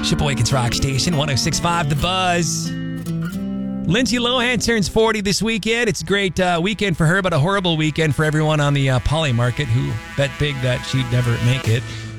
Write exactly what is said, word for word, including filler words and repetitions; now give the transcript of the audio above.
Sheboygan's Rock Station, one oh six point five The Buzz. Lindsay Lohan turns forty this weekend. It's a great uh, weekend for her, but a horrible weekend for everyone on the uh, Poly market who bet big that she'd never make it.